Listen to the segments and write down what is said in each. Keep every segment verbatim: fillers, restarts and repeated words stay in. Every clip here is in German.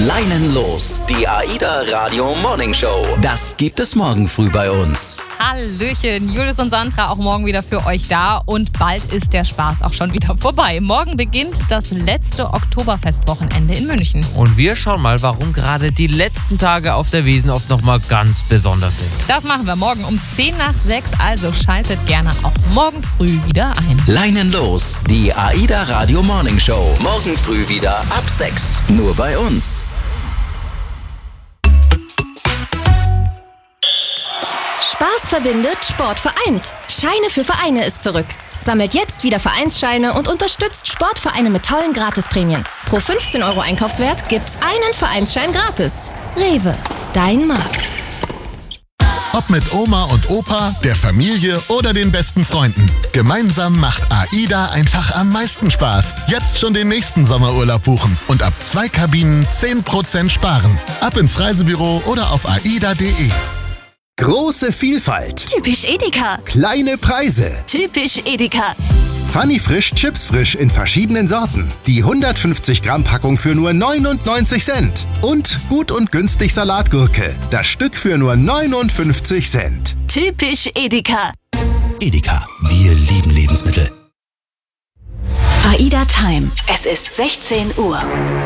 Leinenlos, die AIDA Radio Morning Show. Das gibt es morgen früh bei uns. Hallöchen, Julius und Sandra auch morgen wieder für euch da und bald ist der Spaß auch schon wieder vorbei. Morgen beginnt das letzte Oktoberfestwochenende in München. Und wir schauen mal, warum gerade die letzten Tage auf der Wiesn oft nochmal ganz besonders sind. Das machen wir morgen um zehn nach sechs, also schaltet gerne auch morgen früh wieder ein. Leinenlos, die AIDA Radio Morning Show. Morgen früh wieder ab sechs. Nur bei uns. Spaß verbindet, Sport vereint. Scheine für Vereine ist zurück. Sammelt jetzt wieder Vereinsscheine und unterstützt Sportvereine mit tollen Gratisprämien. Pro fünfzehn Euro Einkaufswert gibt's einen Vereinsschein gratis. Rewe, dein Markt. Ob mit Oma und Opa, der Familie oder den besten Freunden. Gemeinsam macht AIDA einfach am meisten Spaß. Jetzt schon den nächsten Sommerurlaub buchen und ab zwei Kabinen zehn Prozent sparen. Ab ins Reisebüro oder auf aida punkt de. Große Vielfalt. Typisch Edeka. Kleine Preise. Typisch Edeka. Funny Frisch Chips Frisch in verschiedenen Sorten. Die hundertfünfzig Gramm Packung für nur neunundneunzig Cent. Und gut und günstig Salatgurke. Das Stück für nur neunundfünfzig Cent. Typisch Edeka. Edeka, wir lieben Lebensmittel. AIDA Time. Es ist sechzehn Uhr.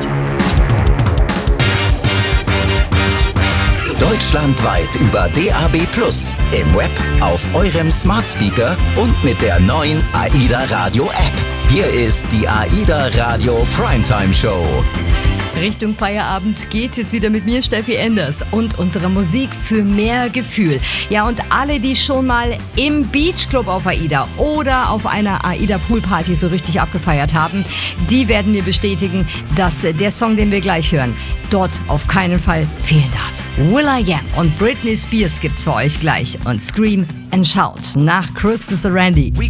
Deutschlandweit über D A B plus, im Web, auf eurem Smart Speaker und mit der neuen AIDA Radio App. Hier ist die AIDA Radio Primetime Show. Richtung Feierabend geht's jetzt wieder mit mir, Steffi Enders, und unserer Musik für mehr Gefühl. Ja, und alle, die schon mal im Beachclub auf AIDA oder auf einer AIDA Poolparty so richtig abgefeiert haben, die werden mir bestätigen, dass der Song, den wir gleich hören, dort auf keinen Fall fehlen darf. Will I Am und Britney Spears gibt's für euch gleich und Scream and Shout nach Chris Randy.